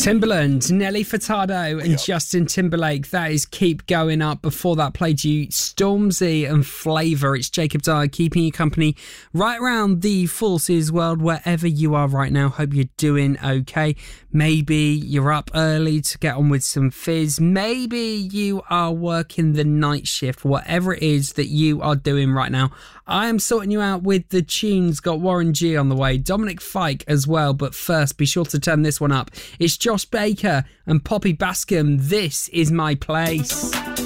Timbaland, Nelly Furtado and Justin Timberlake. That is Keep Going Up. Before that, played you Stormzy and Flavour. It's Jacob Dyer keeping you company right around the Forces world, wherever you are right now. Hope you're doing okay. Maybe you're up early to get on with some fizz. Maybe you are working the night shift. Whatever it is that you are doing right now, I am sorting you out with the tunes. Got Warren G on the way, Dominic Fike as well. But first, be sure to turn this one up. It's Josh Baker and Poppy Bascom. This is My Place.